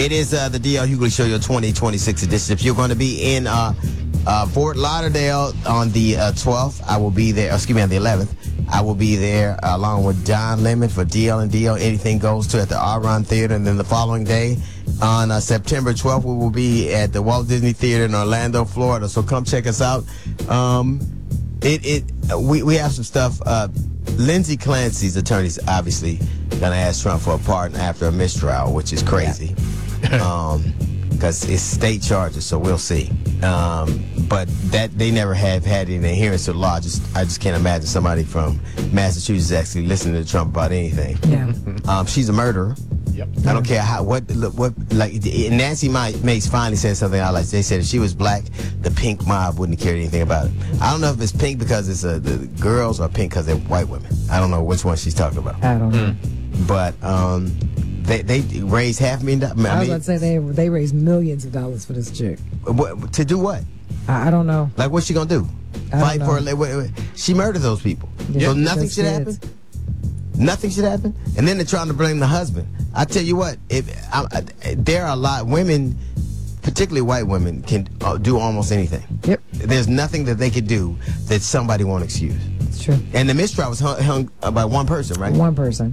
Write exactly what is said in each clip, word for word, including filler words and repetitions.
It is uh, the D L Hughley Show, your twenty twenty-six edition. If you're going to be in uh, uh, Fort Lauderdale on the uh, twelfth, I will be there. Excuse me, on the eleventh. I will be there uh, along with Don Lemon for D L and D L. Anything Goes to at the Aron Theater. And then the following day, on uh, September twelfth, we will be at the Walt Disney Theater in Orlando, Florida. So come check us out. Um, it it we we have some stuff. Uh, Lindsey Clancy's attorneys obviously gonna ask Trump for a pardon after a mistrial, which is crazy. um, because it's state charges, so we'll see. Um, but that they never have had any adherence to the law. Just I just can't imagine somebody from Massachusetts actually listening to Trump about anything. Yeah. Um, she's a murderer. Yep. I don't care how what what like Nancy Mace finally said something I like. They said if she was black, the pink mob wouldn't care anything about it. I don't know if it's pink because it's uh, the girls or pink because they're white women. I don't know which one she's talking about. I don't know. But um, they they raised half a million dollars. I was about to say they they raised millions of dollars for this chick. What, to do what? I, I don't know. Like what's she gonna do? I Fight don't for know. a wait, wait. She murdered those people. Yeah, So nothing those should kids. happen. Nothing should happen. And then they're trying to blame the husband. I tell you what, if I, I, there are a lot women, particularly white women, can uh, do almost anything. Yep. There's nothing that they could do that somebody won't excuse. It's true. And the mistrial was hung, hung by one person, right? One person.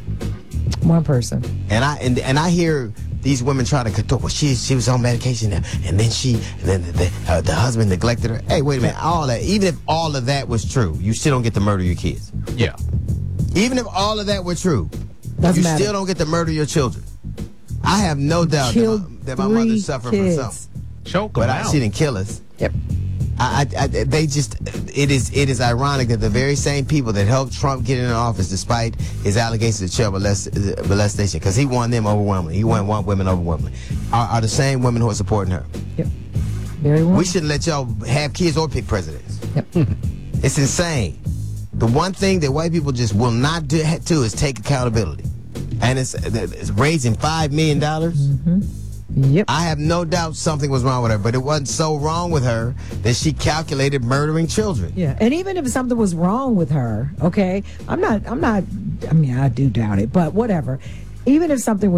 One person. And I and, and I hear these women trying to control. Well, she she was on medication, and, and then she, and then the the, uh, the husband neglected her. Hey, wait a minute. All that, even if all of that was true, you still don't get to murder your kids. Yeah. Even if all of that were true, Doesn't you matter. still don't get to murder your children. I have no doubt that Killed my, that my mother three suffered kids. from something, Choke but them I, out. she didn't kill us. Yep. I, I, I, they just, it is, it is ironic that the very same people that helped Trump get in office, despite his allegations of child molest, molestation, because he won them overwhelmingly, he won one women overwhelmingly, are, are the same women who are supporting her. Yep. Very well. We shouldn't let y'all have kids or pick presidents. Yep. It's insane. The one thing that white people just will not do, do is take accountability, and it's, it's raising five million dollars. Mm-hmm. Yep. I have no doubt something was wrong with her, but it wasn't so wrong with her that she calculated murdering children. Yeah, and even if something was wrong with her, okay, I'm not, I'm not, I mean, I do doubt it, but whatever. Even if something was